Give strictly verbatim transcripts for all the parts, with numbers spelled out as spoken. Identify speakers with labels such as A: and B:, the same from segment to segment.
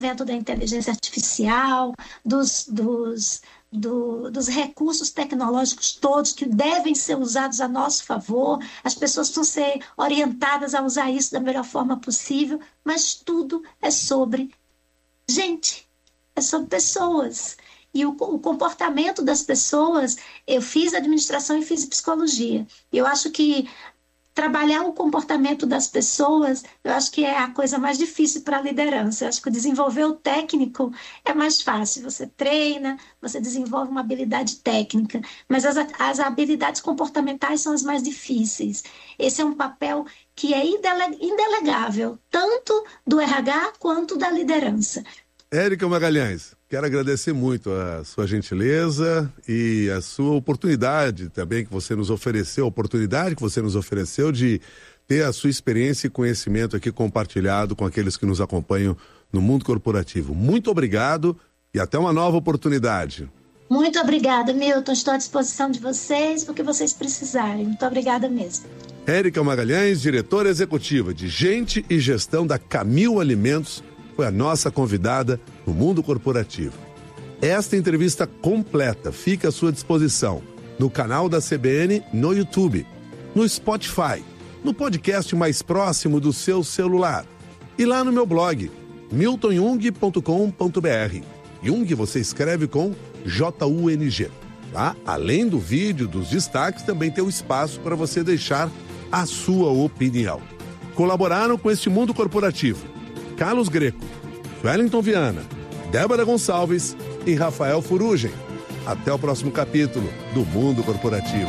A: advento da inteligência artificial, dos, dos, do, dos recursos tecnológicos todos que devem ser usados a nosso favor. As pessoas precisam ser orientadas a usar isso da melhor forma possível, mas tudo é sobre gente, é sobre pessoas. E o, o comportamento das pessoas, eu fiz administração e fiz psicologia. Eu acho que trabalhar o comportamento das pessoas, eu acho que é a coisa mais difícil para a liderança. Eu acho que desenvolver o técnico é mais fácil. Você treina, você desenvolve uma habilidade técnica, mas as, as habilidades comportamentais são as mais difíceis. Esse é um papel que é indele, indelegável, tanto do R H quanto da liderança.
B: Érica Magalhães, quero agradecer muito a sua gentileza e a sua oportunidade também que você nos ofereceu, a oportunidade que você nos ofereceu de ter a sua experiência e conhecimento aqui compartilhado com aqueles que nos acompanham no mundo corporativo. Muito obrigado e até uma nova oportunidade.
A: Muito obrigada, Milton. Estou à disposição de vocês, porque vocês precisarem. Muito obrigada mesmo.
B: Érica Magalhães, diretora executiva de Gente e Gestão da Camil Alimentos, foi a nossa convidada no mundo corporativo. Esta entrevista completa fica à sua disposição no canal da C B N no YouTube, no Spotify, no podcast mais próximo do seu celular e lá no meu blog, milton jung ponto com ponto b r. Jung você escreve com J U N G. Tá? Além do vídeo, dos destaques, também tem o espaço para você deixar a sua opinião. Colaboraram com este mundo corporativo Carlos Greco, Wellington Viana, Débora Gonçalves e Rafael Furugem. Até o próximo capítulo do Mundo Corporativo.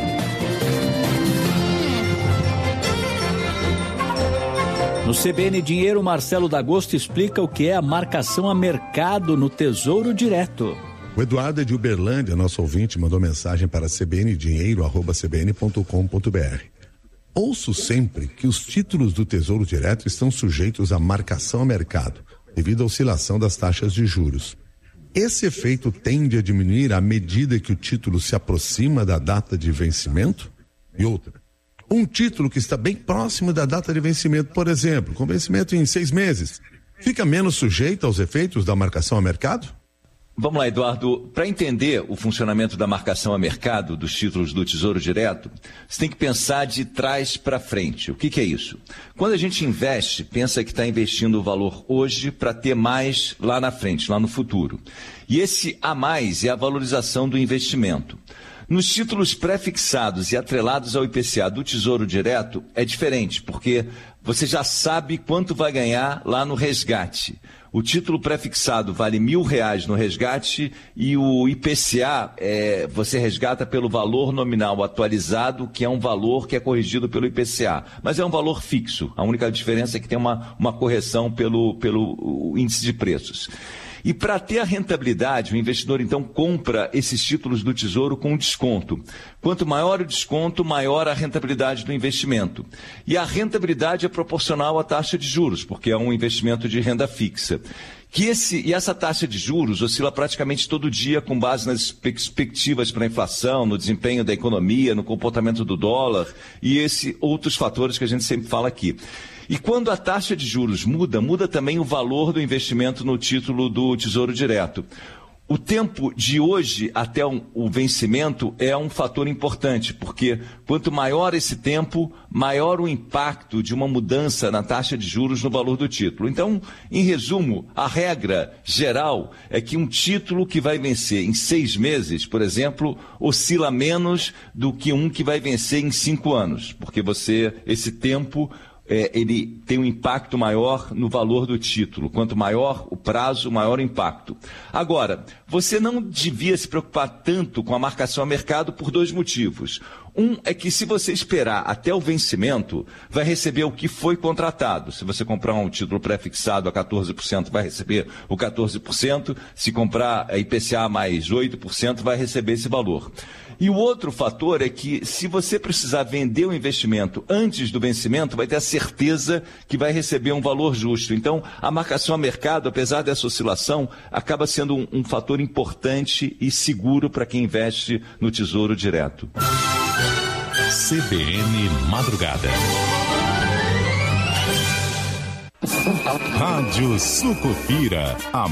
C: No C B N Dinheiro, Marcelo D'Agosto explica o que é a marcação a mercado no Tesouro Direto.
B: O Eduardo é de Uberlândia, nosso ouvinte, mandou mensagem para c b n dinheiro arroba c b n ponto com ponto b r. Ouço sempre que os títulos do Tesouro Direto estão sujeitos à marcação a mercado, devido à oscilação das taxas de juros. Esse efeito tende a diminuir à medida que o título se aproxima da data de vencimento? E outra, um título que está bem próximo da data de vencimento, por exemplo, com vencimento em seis meses, fica menos sujeito aos efeitos da marcação a mercado?
D: Vamos lá, Eduardo. Para entender o funcionamento da marcação a mercado dos títulos do Tesouro Direto, você tem que pensar de trás para frente. O que, que é isso? Quando a gente investe, pensa que está investindo o valor hoje para ter mais lá na frente, lá no futuro. E esse a mais é a valorização do investimento. Nos títulos pré-fixados e atrelados ao I P C A do Tesouro Direto, é diferente, porque você já sabe quanto vai ganhar lá no resgate. O título pré-fixado vale mil reais no resgate e o I P C A é, você resgata pelo valor nominal atualizado, que é um valor que é corrigido pelo I P C A. Mas é um valor fixo. A única diferença é que tem uma, uma correção pelo, pelo índice de preços. E para ter a rentabilidade, o investidor então compra esses títulos do Tesouro com desconto. Quanto maior o desconto, maior a rentabilidade do investimento. E a rentabilidade é proporcional à taxa de juros, porque é um investimento de renda fixa. Que esse, e essa taxa de juros oscila praticamente todo dia com base nas perspectivas para a inflação, no desempenho da economia, no comportamento do dólar e esses outros fatores que a gente sempre fala aqui. E quando a taxa de juros muda, muda também o valor do investimento no título do Tesouro Direto. O tempo de hoje até o vencimento é um fator importante, porque quanto maior esse tempo, maior o impacto de uma mudança na taxa de juros no valor do título. Então, em resumo, a regra geral é que um título que vai vencer em seis meses, por exemplo, oscila menos do que um que vai vencer em cinco anos, porque você, esse tempo... É, ele tem um impacto maior no valor do título. Quanto maior o prazo, maior o impacto. Agora, você não devia se preocupar tanto com a marcação a mercado por dois motivos. Um é que se você esperar até o vencimento, vai receber o que foi contratado. Se você comprar um título pré-fixado a quatorze por cento, vai receber o quatorze por cento. Se comprar I P C A mais oito por cento, vai receber esse valor. E o outro fator é que se você precisar vender o investimento antes do vencimento, vai ter a certeza que vai receber um valor justo. Então, a marcação a mercado, apesar dessa oscilação, acaba sendo um, um fator importante e seguro para quem investe no Tesouro Direto.
E: C B N Madrugada. Rádio Sucupira, a